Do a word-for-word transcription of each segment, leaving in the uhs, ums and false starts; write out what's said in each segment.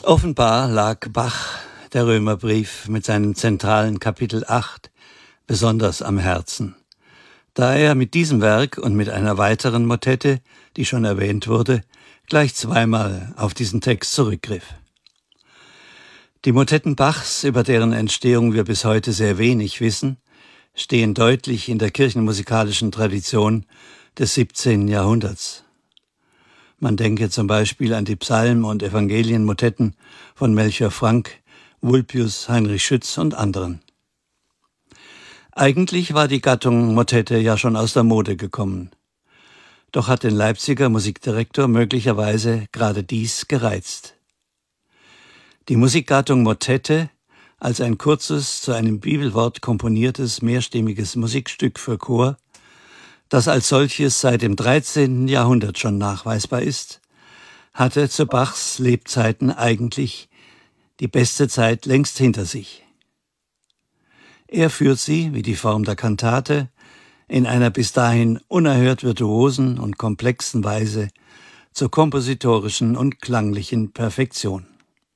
Offenbar lag Bach, der Römerbrief mit seinem zentralen Kapitel acht, besonders am Herzen, da er mit diesem Werk und mit einer weiteren Motette, die schon erwähnt wurde, gleich zweimal auf diesen Text zurückgriff. Die Motetten Bachs, über deren Entstehung wir bis heute sehr wenig wissen, stehen deutlich in der kirchenmusikalischen Tradition des siebzehnten Jahrhunderts. Man denke zum Beispiel an die Psalm- und Evangelienmotetten von Melchior Frank, Vulpius, Heinrich Schütz und anderen. Eigentlich war die Gattung Motette ja schon aus der Mode gekommen. Doch hat den Leipziger Musikdirektor möglicherweise gerade dies gereizt. Die Musikgattung Motette als ein kurzes, zu einem Bibelwort komponiertes, mehrstimmiges Musikstück für Chor, das als solches seit dem dreizehnten Jahrhundert schon nachweisbar ist, hatte zu Bachs Lebzeiten eigentlich die beste Zeit längst hinter sich. Er führt sie, wie die Form der Kantate, in einer bis dahin unerhört virtuosen und komplexen Weise zur kompositorischen und klanglichen Perfektion.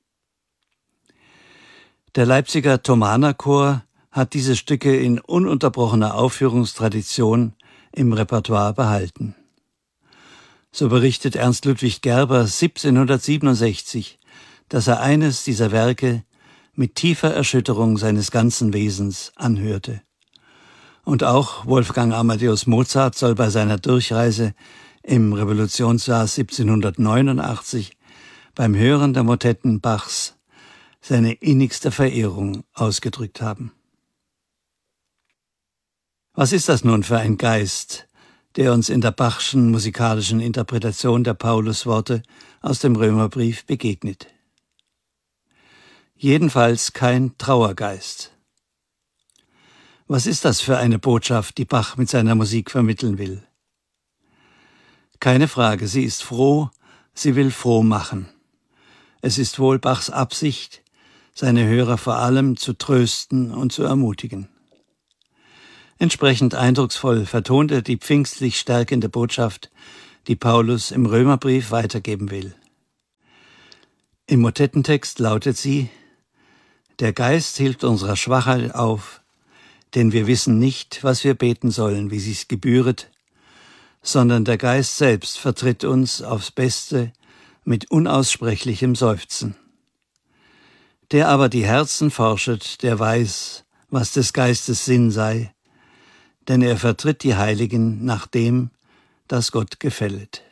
Der Leipziger Thomanerchor hat diese Stücke in ununterbrochener Aufführungstradition im Repertoire behalten. So berichtet Ernst Ludwig Gerber siebzehnhundertsiebenundsechzig, dass er eines dieser Werke mit tiefer Erschütterung seines ganzen Wesens anhörte. Und auch Wolfgang Amadeus Mozart soll bei seiner Durchreise im Revolutionsjahr siebzehnhundertneunundachtzig beim Hören der Motetten Bachs seine innigste Verehrung ausgedrückt haben. Was ist das nun für ein Geist, der uns in der Bachschen musikalischen Interpretation der Paulusworte aus dem Römerbrief begegnet? Jedenfalls kein Trauergeist. Was ist das für eine Botschaft, die Bach mit seiner Musik vermitteln will? Keine Frage, sie ist froh, sie will froh machen. Es ist wohl Bachs Absicht, seine Hörer vor allem zu trösten und zu ermutigen. Entsprechend eindrucksvoll vertont er die pfingstlich stärkende Botschaft, die Paulus im Römerbrief weitergeben will. Im Motettentext lautet sie: Der Geist hilft unserer Schwachheit auf, denn wir wissen nicht, was wir beten sollen, wie sich's gebühret, sondern der Geist selbst vertritt uns aufs Beste mit unaussprechlichem Seufzen. Der aber die Herzen forschet, der weiß, was des Geistes Sinn sei, denn er vertritt die Heiligen nach dem, das Gott gefället.